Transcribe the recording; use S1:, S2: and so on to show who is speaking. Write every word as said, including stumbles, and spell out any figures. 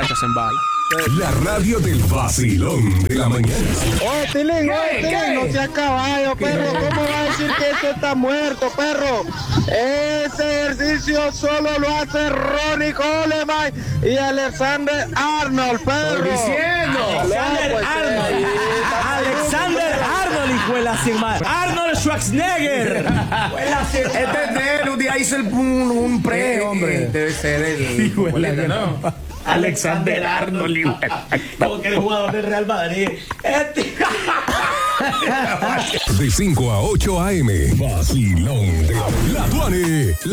S1: muchachas en bala.
S2: La radio del vacilón de la mañana.
S3: Oye, Tilín, oye, Tilín, no sea caballo, perro. ¿Cómo va a decir que esto está muerto, perro? Ese ejercicio solo lo hace Ronnie Coleman y Alexander Arnold, perro.
S4: Estoy diciendo.
S5: Alexander
S3: pues,
S5: Arnold.
S3: eh,
S5: Alexander Arnold, hijo de la sin madre. Arnold Schwarzenegger.
S4: Este es de él, un día hizo el, un, un pre, hombre. Debe ser el.
S5: Hijo de la-
S4: ¿no?
S5: Alexander Arnold, hijo de la- como que eres jugador del Real Madrid. Este-
S2: De cinco a ocho a m. Vacilón de la Tuane. La